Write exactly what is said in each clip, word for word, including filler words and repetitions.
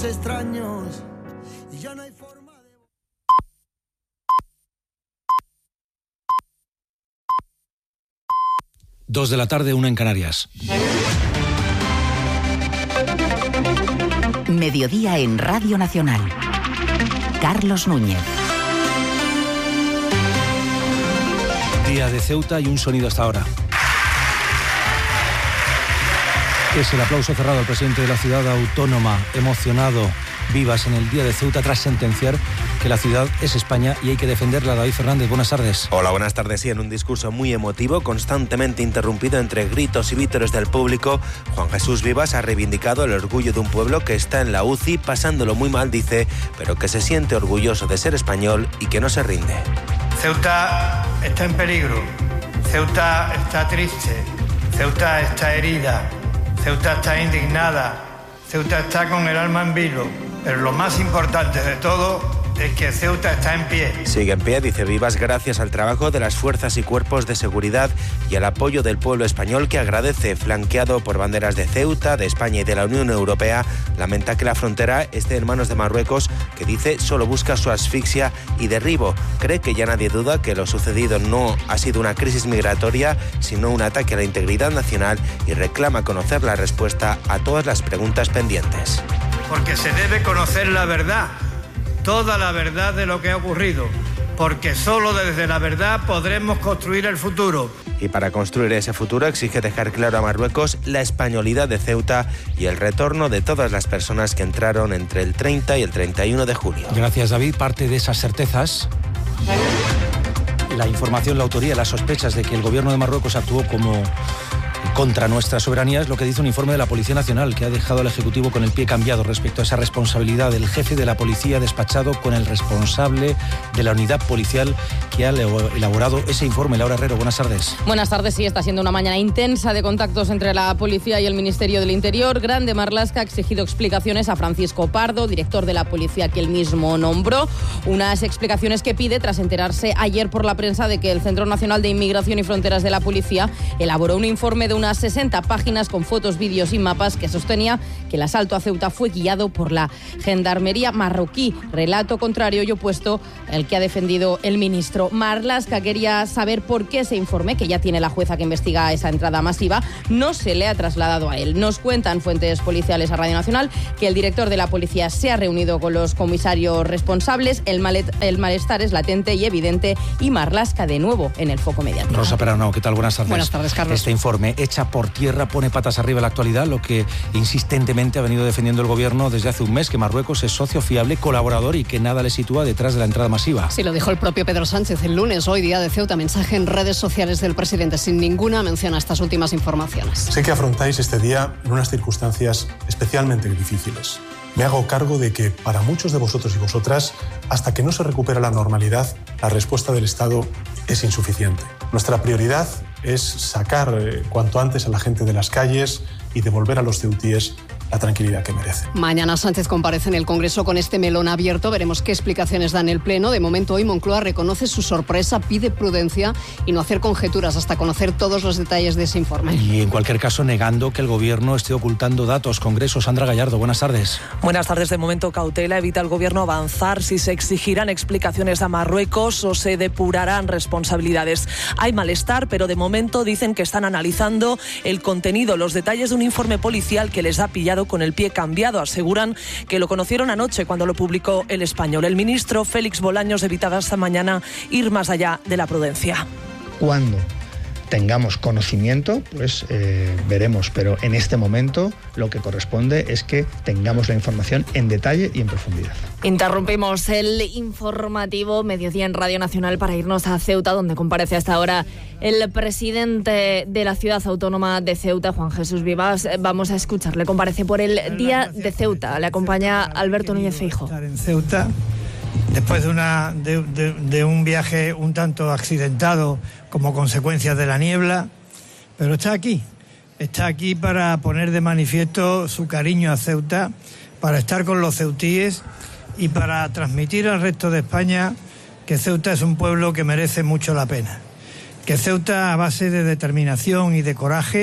extraños y ya no hay forma de... Dos de la tarde, una en Canarias. Mediodía en Radio Nacional. Carlos Núñez. Día de Ceuta y un sonido hasta ahora. Es el aplauso cerrado al presidente de la ciudad autónoma, emocionado. Vivas en el Día de Ceuta tras sentenciar que la ciudad es España y hay que defenderla. David Fernández, buenas tardes. Hola, buenas tardes. Sí, en un discurso muy emotivo, constantemente interrumpido entre gritos y vítores del público, Juan Jesús Vivas ha reivindicado el orgullo de un pueblo que está en la U C I, pasándolo muy mal, dice, pero que se siente orgulloso de ser español y que no se rinde. Ceuta está en peligro, Ceuta está triste, Ceuta está herida, Ceuta está indignada, Ceuta está con el alma en vilo, pero lo más importante de todo es que Ceuta está en pie. Sigue en pie, dice Vivas, gracias al trabajo de las fuerzas y cuerpos de seguridad y al apoyo del pueblo español que agradece, flanqueado por banderas de Ceuta, de España y de la Unión Europea. Lamenta que la frontera esté en manos de Marruecos, que dice solo busca su asfixia y derribo. Cree que ya nadie duda que lo sucedido no ha sido una crisis migratoria, sino un ataque a la integridad nacional, y reclama conocer la respuesta a todas las preguntas pendientes. Porque se debe conocer la verdad, toda la verdad de lo que ha ocurrido, porque solo desde la verdad podremos construir el futuro. Y para construir ese futuro exige dejar claro a Marruecos la españolidad de Ceuta y el retorno de todas las personas que entraron entre el treinta y el treinta y uno de julio. Gracias, David. Parte de esas certezas, la información, la autoría, las sospechas de que el gobierno de Marruecos actuó como contra nuestra soberanía, es lo que dice un informe de la Policía Nacional, que ha dejado al Ejecutivo con el pie cambiado respecto a esa responsabilidad del jefe de la policía despachado con el responsable de la unidad policial que ha elaborado ese informe. Laura Herrero, buenas tardes. Buenas tardes, sí, está siendo una mañana intensa de contactos entre la policía y el Ministerio del Interior. Grande Marlaska ha exigido explicaciones a Francisco Pardo, director de la policía que él mismo nombró. Unas explicaciones que pide tras enterarse ayer por la prensa de que el Centro Nacional de Inmigración y Fronteras de la Policía elaboró un informe de unas sesenta páginas con fotos, vídeos y mapas que sostenía que el asalto a Ceuta fue guiado por la gendarmería marroquí. Relato contrario y opuesto el que ha defendido el ministro. Marlaska quería saber por qué ese informe, que ya tiene la jueza que investiga esa entrada masiva, no se le ha trasladado a él. Nos cuentan fuentes policiales a Radio Nacional que el director de la policía se ha reunido con los comisarios responsables. El, malet, el malestar es latente y evidente, y Marlaska de nuevo en el foco mediático. Rosa Perarnau, ¿qué tal? Buenas tardes. Buenas tardes, Carlos. Este informe echa por tierra, pone patas arriba la actualidad, lo que insistentemente ha venido defendiendo el gobierno desde hace un mes, que Marruecos es socio fiable, colaborador y que nada le sitúa detrás de la entrada masiva. Sí, lo dijo el propio Pedro Sánchez el lunes, hoy Día de Ceuta, mensaje en redes sociales del presidente sin ninguna mención a estas últimas informaciones. Sé que afrontáis este día en unas circunstancias especialmente difíciles. Me hago cargo de que para muchos de vosotros y vosotras, hasta que no se recupera la normalidad, la respuesta del Estado es insuficiente. Nuestra prioridad es sacar eh, cuanto antes a la gente de las calles y devolver a los ceutíes la tranquilidad que merece. Mañana Sánchez comparece en el Congreso con este melón abierto. Veremos qué explicaciones da en el Pleno. De momento, hoy Moncloa reconoce su sorpresa, pide prudencia y no hacer conjeturas hasta conocer todos los detalles de ese informe. Y en cualquier caso, negando que el Gobierno esté ocultando datos. Congreso, Sandra Gallardo, buenas tardes. Buenas tardes. De momento, cautela. Evita el Gobierno avanzar si se exigirán explicaciones a Marruecos o se depurarán responsabilidades. Hay malestar, pero de momento dicen que están analizando el contenido, los detalles de un informe policial que les ha pillado con el pie cambiado. Aseguran que lo conocieron anoche cuando lo publicó El Español. El ministro Félix Bolaños evitaba esta mañana ir más allá de la prudencia. Cuando tengamos conocimiento, pues eh, veremos, pero en este momento lo que corresponde es que tengamos la información en detalle y en profundidad. Interrumpimos el informativo Mediodía en Radio Nacional para irnos a Ceuta, donde comparece hasta ahora el presidente de la ciudad autónoma de Ceuta, Juan Jesús Vivas. Vamos a escucharle. Comparece por el Día de Ceuta. Le acompaña Alberto Núñez Feijóo. Estar en Ceuta después de, una, de, de, de un viaje un tanto accidentado como consecuencia de la niebla, pero está aquí, está aquí para poner de manifiesto su cariño a Ceuta, para estar con los ceutíes y para transmitir al resto de España que Ceuta es un pueblo que merece mucho la pena, que Ceuta, a base de determinación y de coraje,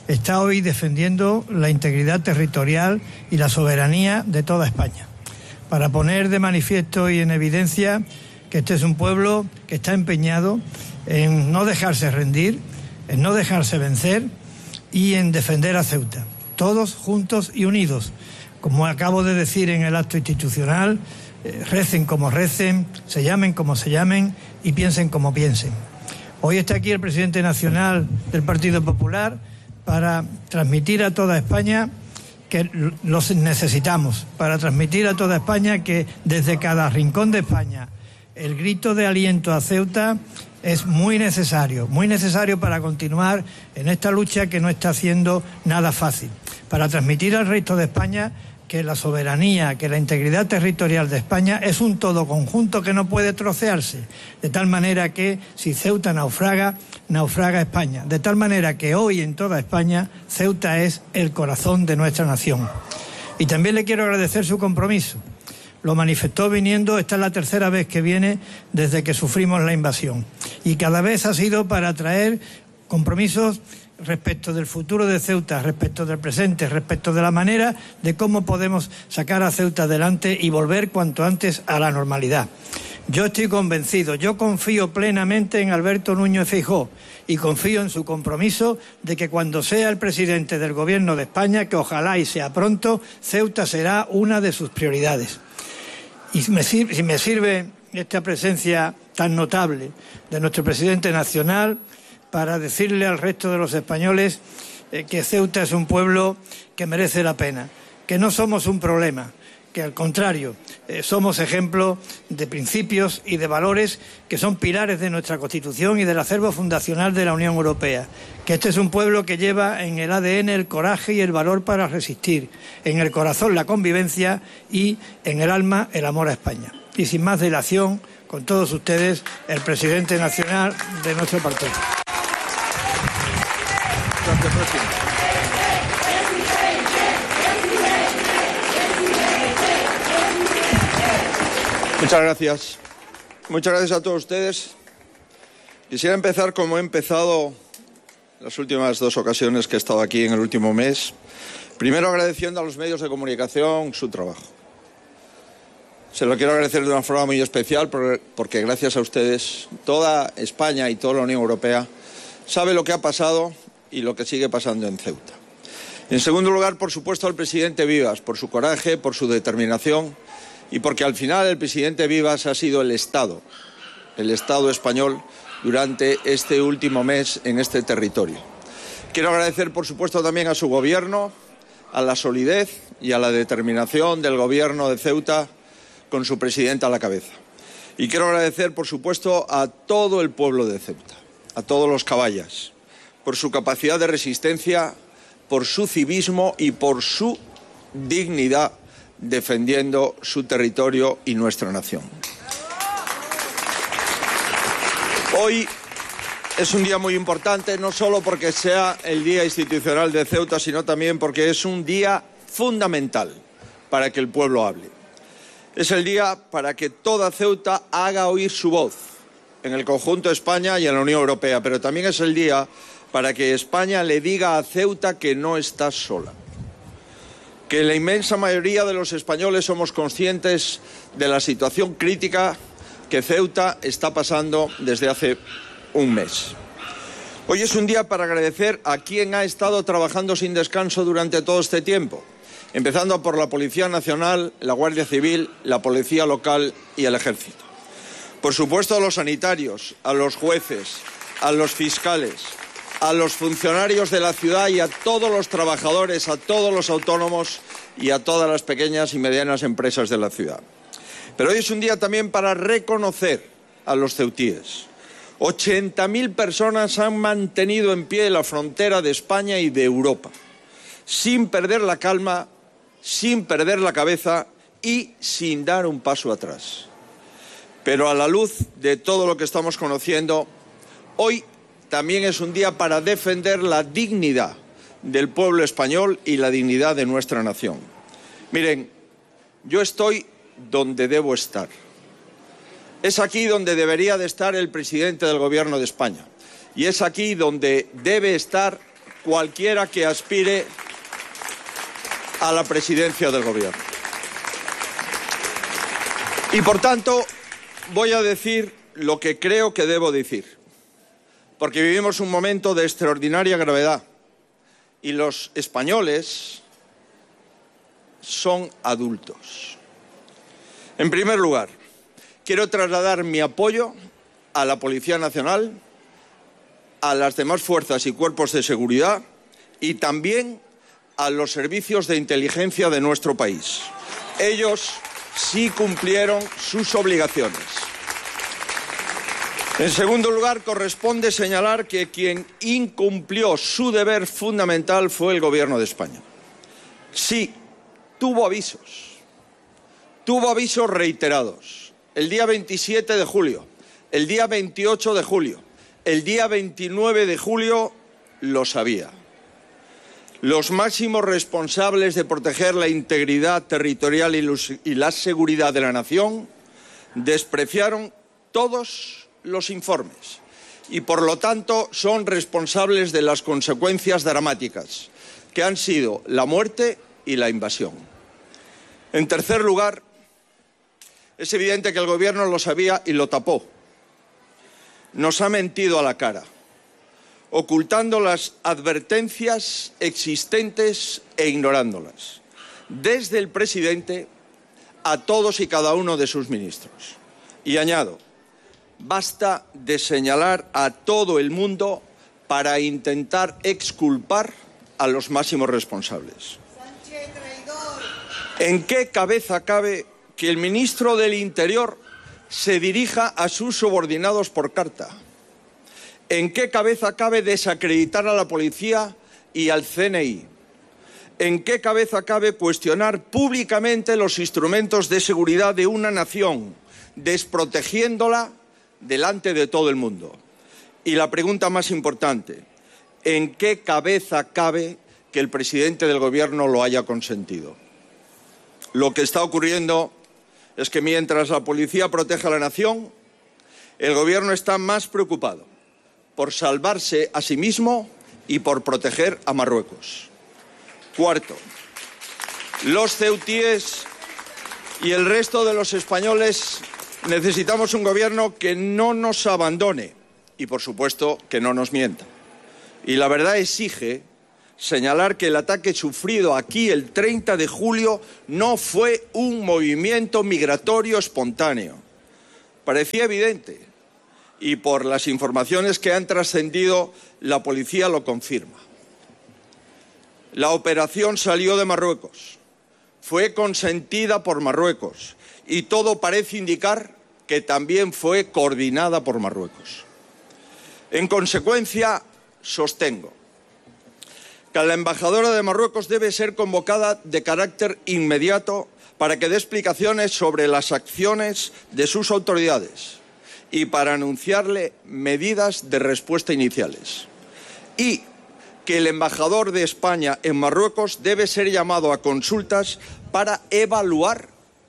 está hoy defendiendo la integridad territorial y la soberanía de toda España, para poner de manifiesto y en evidencia que este es un pueblo que está empeñado en no dejarse rendir, en no dejarse vencer y en defender a Ceuta, todos juntos y unidos. Como acabo de decir en el acto institucional, eh, recen como recen, se llamen como se llamen y piensen como piensen. Hoy está aquí el presidente nacional del Partido Popular para transmitir a toda España que los necesitamos, para transmitir a toda España que desde cada rincón de España el grito de aliento a Ceuta es muy necesario, muy necesario para continuar en esta lucha que no está siendo nada fácil, para transmitir al resto de España que la soberanía, que la integridad territorial de España es un todo conjunto que no puede trocearse, de tal manera que si Ceuta naufraga, naufraga España, de tal manera que hoy en toda España Ceuta es el corazón de nuestra nación. Y también le quiero agradecer su compromiso. Lo manifestó viniendo, esta es la tercera vez que viene desde que sufrimos la invasión. Y cada vez ha sido para traer compromisos respecto del futuro de Ceuta, respecto del presente, respecto de la manera de cómo podemos sacar a Ceuta adelante y volver cuanto antes a la normalidad. Yo estoy convencido, yo confío plenamente en Alberto Núñez Feijóo y confío en su compromiso de que cuando sea el presidente del Gobierno de España, que ojalá y sea pronto, Ceuta será una de sus prioridades. Y si me sirve, si me sirve esta presencia tan notable de nuestro presidente nacional para decirle al resto de los españoles eh, que Ceuta es un pueblo que merece la pena, que no somos un problema, que al contrario, eh, somos ejemplo de principios y de valores que son pilares de nuestra Constitución y del acervo fundacional de la Unión Europea, que este es un pueblo que lleva en el A D N el coraje y el valor para resistir, en el corazón la convivencia y en el alma el amor a España. Y sin más dilación, con todos ustedes, el presidente nacional de nuestro partido. Muchas gracias. Muchas gracias a todos ustedes. Quisiera empezar como he empezado las últimas dos ocasiones que he estado aquí en el último mes. Primero agradeciendo a los medios de comunicación su trabajo. Se lo quiero agradecer de una forma muy especial porque gracias a ustedes toda España y toda la Unión Europea sabe lo que ha pasado y lo que sigue pasando en Ceuta. En segundo lugar, por supuesto, al presidente Vivas, por su coraje, por su determinación y porque al final el presidente Vivas ha sido el Estado, el Estado español durante este último mes en este territorio. Quiero agradecer, por supuesto, también a su gobierno, a la solidez y a la determinación del gobierno de Ceuta con su presidente a la cabeza. Y quiero agradecer, por supuesto, a todo el pueblo de Ceuta, a todos los caballas, por su capacidad de resistencia, por su civismo y por su dignidad defendiendo su territorio y nuestra nación. Hoy es un día muy importante, no solo porque sea el Día Institucional de Ceuta, sino también porque es un día fundamental para que el pueblo hable. Es el día para que toda Ceuta haga oír su voz en el conjunto de España y en la Unión Europea, pero también es el día para que España le diga a Ceuta que no está sola. Que la inmensa mayoría de los españoles somos conscientes de la situación crítica que Ceuta está pasando desde hace un mes. Hoy es un día para agradecer a quien ha estado trabajando sin descanso durante todo este tiempo, empezando por la Policía Nacional, la Guardia Civil, la Policía Local y el Ejército. Por supuesto, a los sanitarios, a los jueces, a los fiscales, a los funcionarios de la ciudad y a todos los trabajadores, a todos los autónomos y a todas las pequeñas y medianas empresas de la ciudad. Pero hoy es un día también para reconocer a los ceutíes. ochenta mil personas han mantenido en pie la frontera de España y de Europa, sin perder la calma, sin perder la cabeza y sin dar un paso atrás. Pero a la luz de todo lo que estamos conociendo, hoy también es un día para defender la dignidad del pueblo español y la dignidad de nuestra nación. Miren, yo estoy donde debo estar. Es aquí donde debería de estar el presidente del Gobierno de España. Y es aquí donde debe estar cualquiera que aspire a la presidencia del Gobierno. Y por tanto, voy a decir lo que creo que debo decir, porque vivimos un momento de extraordinaria gravedad y los españoles son adultos. En primer lugar, quiero trasladar mi apoyo a la Policía Nacional, a las demás fuerzas y cuerpos de seguridad y también a los servicios de inteligencia de nuestro país. Ellos sí cumplieron sus obligaciones. En segundo lugar, corresponde señalar que quien incumplió su deber fundamental fue el Gobierno de España. Sí, tuvo avisos, tuvo avisos reiterados. El día veintisiete de julio, el día veintiocho de julio, el día veintinueve de julio lo sabía. Los máximos responsables de proteger la integridad territorial y la seguridad de la nación despreciaron todos los informes y, por lo tanto, son responsables de las consecuencias dramáticas, que han sido la muerte y la invasión. En tercer lugar, es evidente que el Gobierno lo sabía y lo tapó. Nos ha mentido a la cara, ocultando las advertencias existentes e ignorándolas, desde el presidente a todos y cada uno de sus ministros. Y añado, basta de señalar a todo el mundo para intentar exculpar a los máximos responsables. ¿En qué cabeza cabe que el ministro del Interior se dirija a sus subordinados por carta? ¿En qué cabeza cabe desacreditar a la policía y al C N I? ¿En qué cabeza cabe cuestionar públicamente los instrumentos de seguridad de una nación, desprotegiéndola delante de todo el mundo? Y la pregunta más importante, ¿en qué cabeza cabe que el presidente del Gobierno lo haya consentido? Lo que está ocurriendo es que mientras la policía protege a la nación, el Gobierno está más preocupado por salvarse a sí mismo y por proteger a Marruecos. Cuarto, los ceutíes y el resto de los españoles necesitamos un Gobierno que no nos abandone y, por supuesto, que no nos mienta. Y la verdad exige señalar que el ataque sufrido aquí el treinta de julio no fue un movimiento migratorio espontáneo. Parecía evidente y por las informaciones que han trascendido la policía lo confirma. La operación salió de Marruecos, fue consentida por Marruecos y todo parece indicar que también fue coordinada por Marruecos. En consecuencia, sostengo que la embajadora de Marruecos debe ser convocada de carácter inmediato para que dé explicaciones sobre las acciones de sus autoridades y para anunciarle medidas de respuesta iniciales. Y que el embajador de España en Marruecos debe ser llamado a consultas para evaluar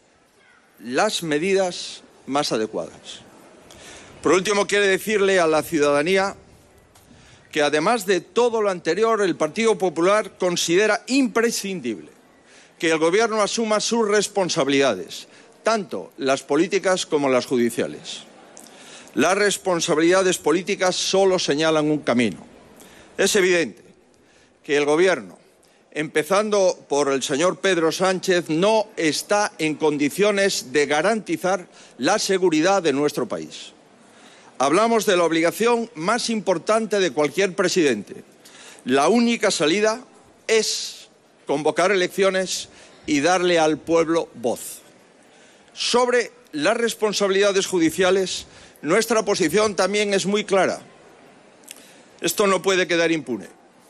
las medidas más adecuadas. Por último, quiero decirle a la ciudadanía que, además de todo lo anterior, el Partido Popular considera imprescindible que el Gobierno asuma sus responsabilidades, tanto las políticas como las judiciales. Las responsabilidades políticas solo señalan un camino. Es evidente que el Gobierno, empezando por el señor Pedro Sánchez, no está en condiciones de garantizar la seguridad de nuestro país. Hablamos de la obligación más importante de cualquier presidente. La única salida es convocar elecciones y darle al pueblo voz. Sobre las responsabilidades judiciales, nuestra posición también es muy clara. Esto no puede quedar impune.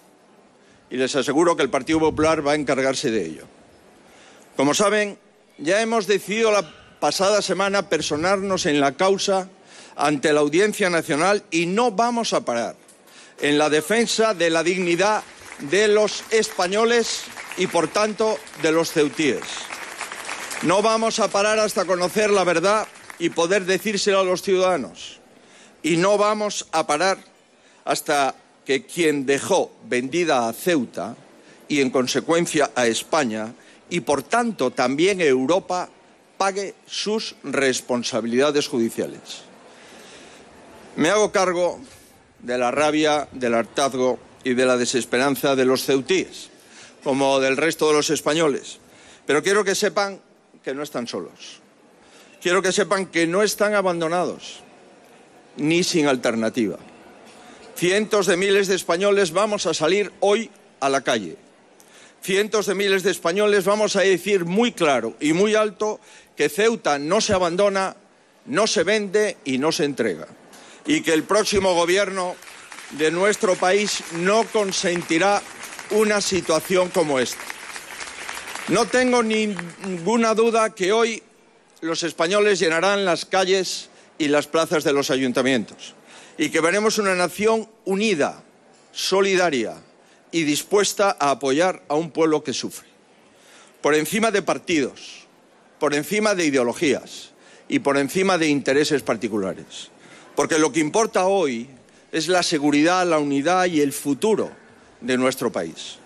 Y les aseguro que el Partido Popular va a encargarse de ello. Como saben, ya hemos decidido la pasada semana personarnos en la causa ante la Audiencia Nacional y no vamos a parar en la defensa de la dignidad de los españoles y, por tanto, de los ceutíes. No vamos a parar hasta conocer la verdad y poder decírselo a los ciudadanos. Y no vamos a parar hasta que quien dejó vendida a Ceuta y en consecuencia a España y por tanto también Europa pague sus responsabilidades judiciales. Me hago cargo de la rabia, del hartazgo y de la desesperanza de los ceutíes, como del resto de los españoles. Pero quiero que sepan que no están solos. Quiero que sepan que no están abandonados, ni sin alternativa. Cientos de miles de españoles vamos a salir hoy a la calle. Cientos de miles de españoles vamos a decir muy claro y muy alto que Ceuta no se abandona, no se vende y no se entrega. Y que el próximo gobierno de nuestro país no consentirá una situación como esta. No tengo ninguna duda que hoy los españoles llenarán las calles y las plazas de los ayuntamientos y que veremos una nación unida, solidaria y dispuesta a apoyar a un pueblo que sufre. Por encima de partidos, por encima de ideologías y por encima de intereses particulares. Porque lo que importa hoy es la seguridad, la unidad y el futuro de nuestro país.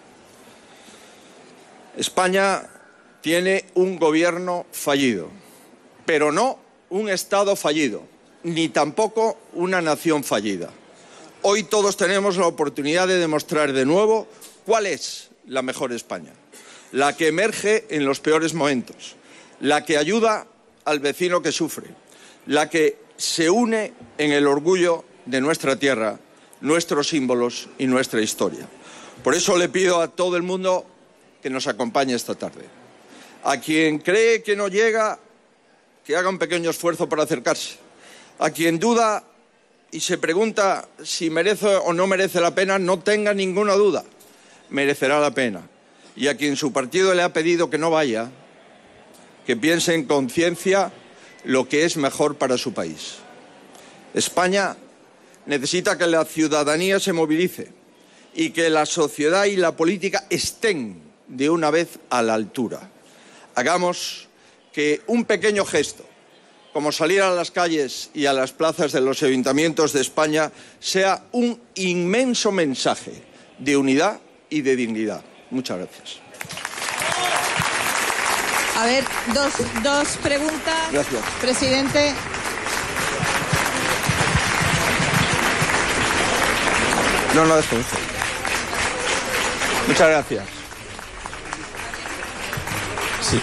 España tiene un gobierno fallido, pero no un Estado fallido, ni tampoco una nación fallida. Hoy todos tenemos la oportunidad de demostrar de nuevo cuál es la mejor España, la que emerge en los peores momentos, la que ayuda al vecino que sufre, la que se une en el orgullo de nuestra tierra, nuestros símbolos y nuestra historia. Por eso le pido a todo el mundo que nos acompañe esta tarde. A quien cree que no llega, que haga un pequeño esfuerzo para acercarse. A quien duda y se pregunta si merece o no merece la pena, no tenga ninguna duda, merecerá la pena. Y a quien su partido le ha pedido que no vaya, que piense en conciencia lo que es mejor para su país. España necesita que la ciudadanía se movilice y que la sociedad y la política estén de una vez a la altura. Hagamos que un pequeño gesto, como salir a las calles y a las plazas de los ayuntamientos de España, sea un inmenso mensaje de unidad y de dignidad. Muchas gracias. A ver, dos, dos preguntas. Gracias. Presidente. No, no, después. Muchas gracias. Sí.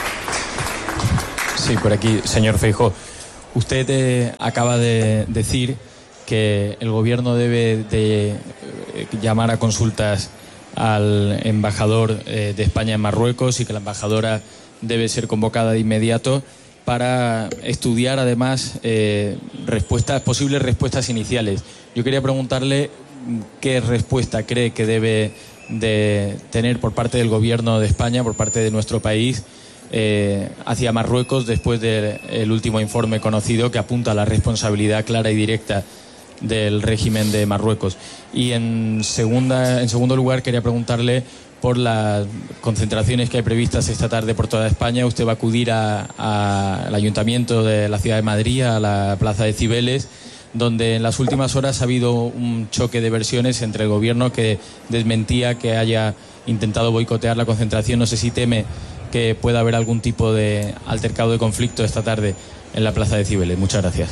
Sí, por aquí, señor Feijóo. Usted eh, acaba de decir que el gobierno debe de eh, llamar a consultas al embajador eh, de España en Marruecos y que la embajadora debe ser convocada de inmediato para estudiar además eh, respuestas, posibles respuestas iniciales. Yo quería preguntarle qué respuesta cree que debe de tener por parte del gobierno de España, por parte de nuestro país, eh, hacia Marruecos después del último informe conocido que apunta a la responsabilidad clara y directa del régimen de Marruecos. Y en, segunda, en segundo lugar quería preguntarle por las concentraciones que hay previstas esta tarde por toda España. Usted va a acudir a, a, al Ayuntamiento de la Ciudad de Madrid, a la Plaza de Cibeles, donde en las últimas horas ha habido un choque de versiones entre el gobierno que desmentía que haya intentado boicotear la concentración. No sé si teme que pueda haber algún tipo de altercado de conflicto esta tarde en la Plaza de Cibeles. Muchas gracias.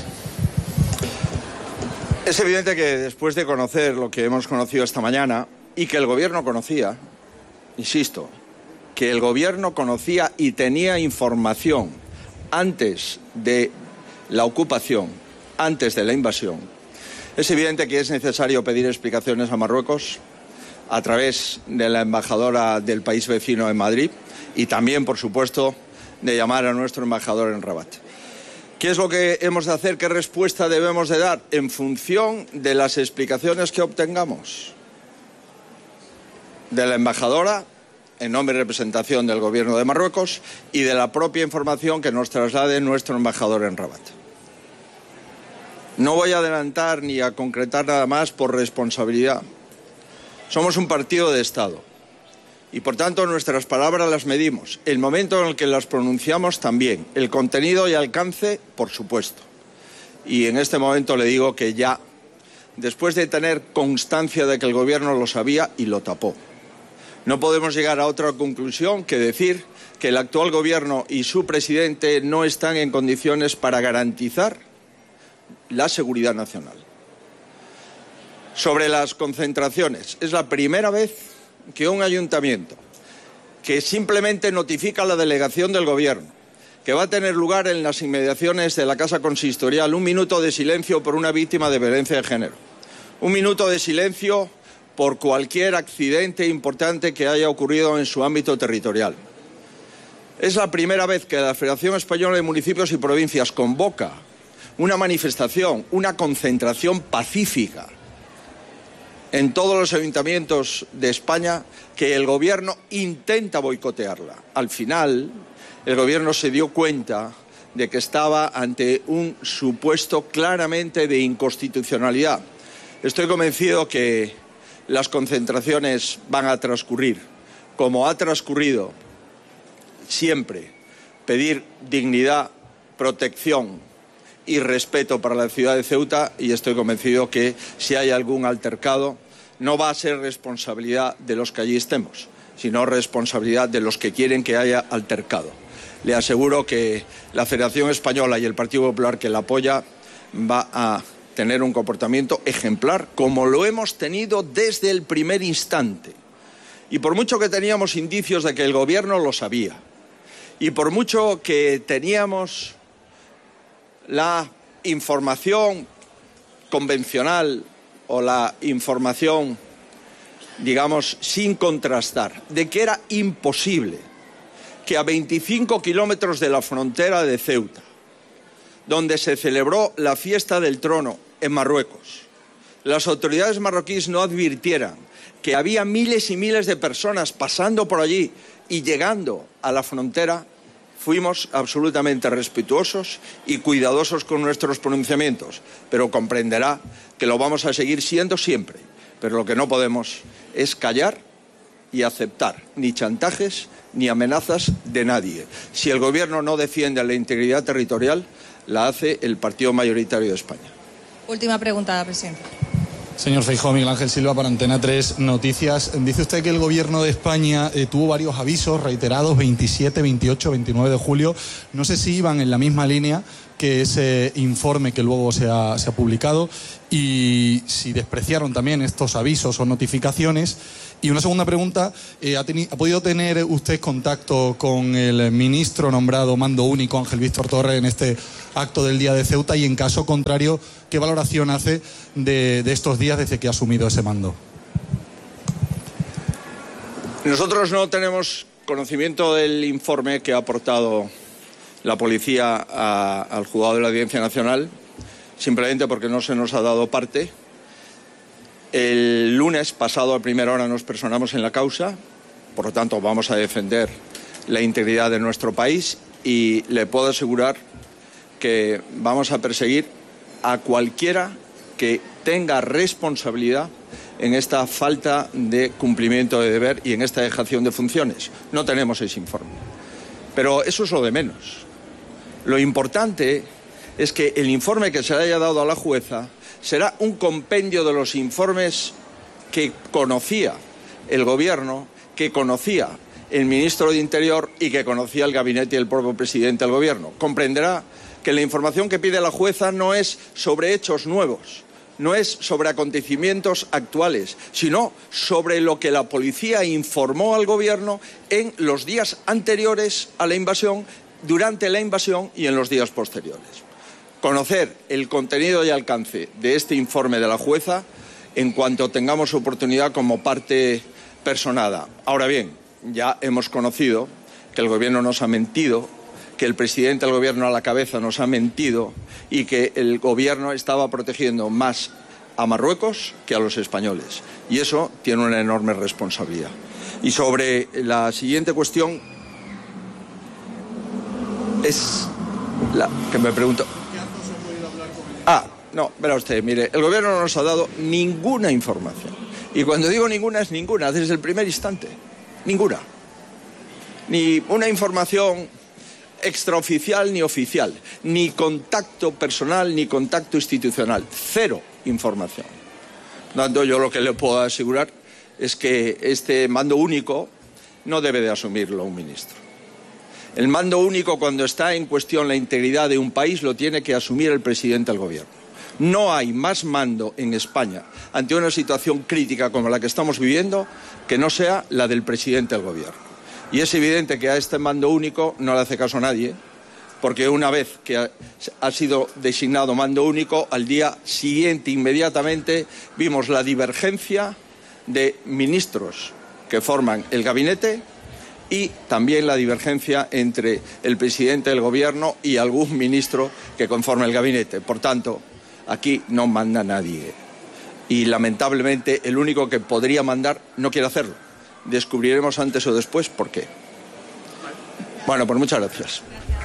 Es evidente que después de conocer lo que hemos conocido esta mañana y que el gobierno conocía, insisto, que el gobierno conocía y tenía información antes de la ocupación, antes de la invasión, es evidente que es necesario pedir explicaciones a Marruecos a través de la embajadora del país vecino en Madrid y también, por supuesto, de llamar a nuestro embajador en Rabat. ¿Qué es lo que hemos de hacer? ¿Qué respuesta debemos de dar? En función de las explicaciones que obtengamos de la embajadora, en nombre y representación del Gobierno de Marruecos, y de la propia información que nos traslade nuestro embajador en Rabat. No voy a adelantar ni a concretar nada más por responsabilidad. Somos un partido de Estado y, por tanto, nuestras palabras las medimos. El momento en el que las pronunciamos también. El contenido y alcance, por supuesto. Y en este momento le digo que ya después de tener constancia de que el Gobierno lo sabía y lo tapó. No podemos llegar a otra conclusión que decir que el actual Gobierno y su presidente no están en condiciones para garantizar la seguridad nacional. Sobre las concentraciones, es la primera vez que un ayuntamiento que simplemente notifica a la delegación del Gobierno que va a tener lugar en las inmediaciones de la Casa Consistorial un minuto de silencio por una víctima de violencia de género, un minuto de silencio por cualquier accidente importante que haya ocurrido en su ámbito territorial. Es la primera vez que la Federación Española de Municipios y Provincias convoca una manifestación, una concentración pacífica en todos los ayuntamientos de España, que el Gobierno intenta boicotearla. Al final, el Gobierno se dio cuenta de que estaba ante un supuesto claramente de inconstitucionalidad. Estoy convencido que las concentraciones van a transcurrir como ha transcurrido siempre. Pedir dignidad, protección y respeto para la ciudad de Ceuta, y estoy convencido que si hay algún altercado no va a ser responsabilidad de los que allí estemos, sino responsabilidad de los que quieren que haya altercado. Le aseguro que la Federación Española y el Partido Popular que la apoya va a tener un comportamiento ejemplar, como lo hemos tenido desde el primer instante. Y por mucho que teníamos indicios de que el Gobierno lo sabía, y por mucho que teníamos la información convencional o la información, digamos, sin contrastar, de que era imposible que a veinticinco kilómetros de la frontera de Ceuta, donde se celebró la fiesta del trono en Marruecos, las autoridades marroquíes no advirtieran que había miles y miles de personas pasando por allí y llegando a la frontera, fuimos absolutamente respetuosos y cuidadosos con nuestros pronunciamientos, pero comprenderá que lo vamos a seguir siendo siempre. Pero lo que no podemos es callar y aceptar ni chantajes ni amenazas de nadie. Si el Gobierno no defiende la integridad territorial, la hace el partido mayoritario de España. Última pregunta, presidente. Señor Feijóo, Miguel Ángel Silva para Antena tres Noticias. Dice usted que el Gobierno de España eh, tuvo varios avisos reiterados, veintisiete, veintiocho, veintinueve de julio. No sé si iban en la misma línea que ese informe que luego se ha, se ha publicado y si despreciaron también estos avisos o notificaciones. Y una segunda pregunta, eh, ¿ha, ¿ha podido tener usted contacto con el ministro nombrado mando único, Ángel Víctor Torres, en este acto del Día de Ceuta? Y en caso contrario, ¿qué valoración hace de, de estos días desde que ha asumido ese mando? Nosotros no tenemos conocimiento del informe que ha aportado la policía a, al juzgado de la Audiencia Nacional, simplemente porque no se nos ha dado parte. El lunes pasado a primera hora nos personamos en la causa, por lo tanto vamos a defender la integridad de nuestro país y le puedo asegurar que vamos a perseguir a cualquiera que tenga responsabilidad en esta falta de cumplimiento de deber y en esta dejación de funciones. No tenemos ese informe, pero eso es lo de menos. Lo importante es que el informe que se le haya dado a la jueza será un compendio de los informes que conocía el Gobierno, que conocía el ministro de Interior y que conocía el gabinete y el propio presidente del Gobierno. Comprenderá que la información que pide la jueza no es sobre hechos nuevos, no es sobre acontecimientos actuales, sino sobre lo que la policía informó al Gobierno en los días anteriores a la invasión, durante la invasión y en los días posteriores. Conocer el contenido y alcance de este informe de la jueza en cuanto tengamos oportunidad como parte personada. Ahora bien, ya hemos conocido que el Gobierno nos ha mentido, que el presidente del Gobierno a la cabeza nos ha mentido y que el Gobierno estaba protegiendo más a Marruecos que a los españoles. Y eso tiene una enorme responsabilidad. Y sobre la siguiente cuestión, es la que me pregunto. Ah, no, verá usted, mire, el Gobierno no nos ha dado ninguna información. Y cuando digo ninguna, es ninguna, desde el primer instante. Ninguna. Ni una información extraoficial ni oficial, ni contacto personal ni contacto institucional. Cero información. Tanto yo lo que le puedo asegurar es que este mando único no debe de asumirlo un ministro. El mando único, cuando está en cuestión la integridad de un país, lo tiene que asumir el presidente del gobierno. No hay más mando en España ante una situación crítica como la que estamos viviendo que no sea la del presidente del gobierno. Y es evidente que a este mando único no le hace caso a nadie, porque una vez que ha, ha sido designado mando único, al día siguiente, inmediatamente, vimos la divergencia de ministros que forman el gabinete y también la divergencia entre el presidente del gobierno y algún ministro que conforma el gabinete. Por tanto, aquí no manda nadie. Y lamentablemente el único que podría mandar no quiere hacerlo. Descubriremos antes o después por qué. Bueno, pues muchas gracias.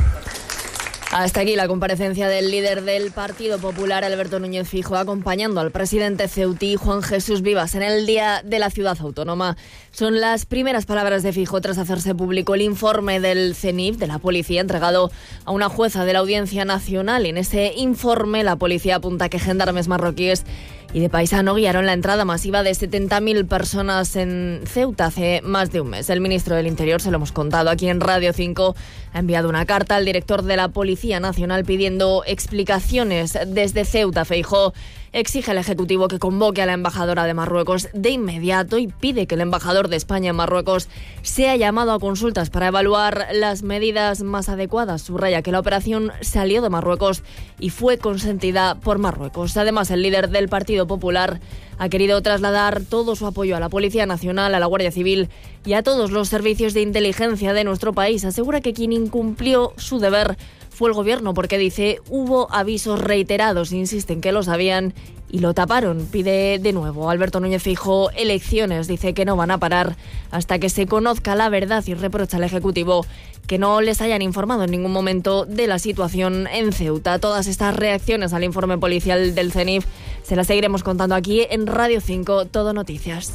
Hasta aquí la comparecencia del líder del Partido Popular, Alberto Núñez Feijóo, acompañando al presidente ceutí, Juan Jesús Vivas, en el Día de la Ciudad Autónoma. Son las primeras palabras de Feijóo tras hacerse público el informe del C E N I F, de la policía, entregado a una jueza de la Audiencia Nacional. En ese informe, la policía apunta que gendarmes marroquíes y de paisano guiaron la entrada masiva de setenta mil personas en Ceuta hace más de un mes. El ministro del Interior, se lo hemos contado aquí en Radio cinco, ha enviado una carta al director de la Policía Nacional pidiendo explicaciones desde Ceuta. Feijóo exige al Ejecutivo que convoque a la embajadora de Marruecos de inmediato y pide que el embajador de España en Marruecos sea llamado a consultas para evaluar las medidas más adecuadas. Subraya que la operación salió de Marruecos y fue consentida por Marruecos. Además, el líder del Partido Popular ha querido trasladar todo su apoyo a la Policía Nacional, a la Guardia Civil y a todos los servicios de inteligencia de nuestro país. Asegura que quien incumplió su deber fue el gobierno, porque dice hubo avisos reiterados, insisten que lo sabían y lo taparon. Pide de nuevo Alberto Núñez Feijóo elecciones, dice que no van a parar hasta que se conozca la verdad y reprocha al Ejecutivo que no les hayan informado en ningún momento de la situación en Ceuta. Todas estas reacciones al informe policial del C E N I F se las seguiremos contando aquí en Radio cinco, Todo Noticias.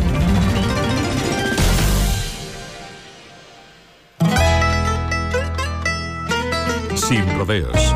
Sin rodeos.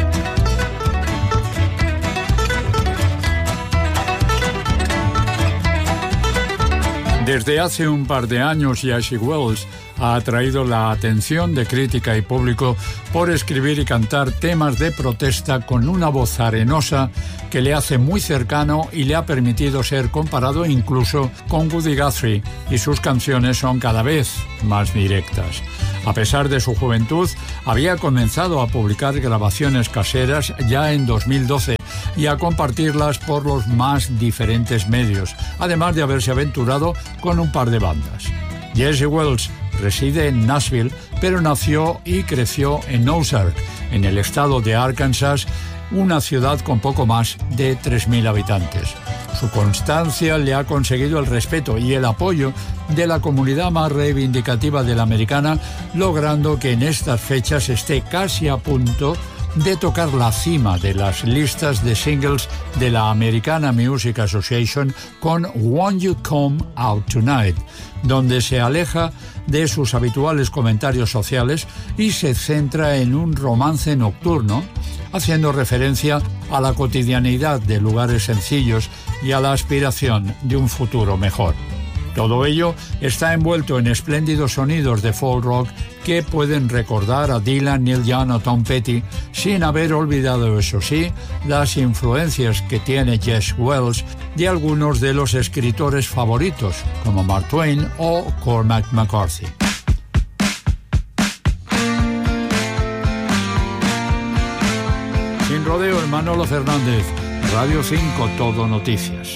Desde hace un par de años, Jesse Wells ha atraído la atención de crítica y público por escribir y cantar temas de protesta con una voz arenosa que le hace muy cercano y le ha permitido ser comparado incluso con Woody Guthrie, y sus canciones son cada vez más directas. A pesar de su juventud, había comenzado a publicar grabaciones caseras ya en dos mil doce y a compartirlas por los más diferentes medios, además de haberse aventurado con un par de bandas. Jesse Wells reside en Nashville, pero nació y creció en Ozark, en el estado de Arkansas, una ciudad con poco más de tres mil habitantes. Su constancia le ha conseguido el respeto y el apoyo de la comunidad más reivindicativa de la americana, logrando que en estas fechas esté casi a punto de tocar la cima de las listas de singles de la American Music Association con Won't You Come Out Tonight, donde se aleja de sus habituales comentarios sociales y se centra en un romance nocturno, haciendo referencia a la cotidianidad de lugares sencillos y a la aspiración de un futuro mejor. Todo ello está envuelto en espléndidos sonidos de folk rock que pueden recordar a Dylan, Neil Young o Tom Petty, sin haber olvidado, eso sí, las influencias que tiene Jesse Wells de algunos de los escritores favoritos, como Mark Twain o Cormac McCarthy. Sin rodeo, Manolo Fernández, Radio cinco, Todo Noticias.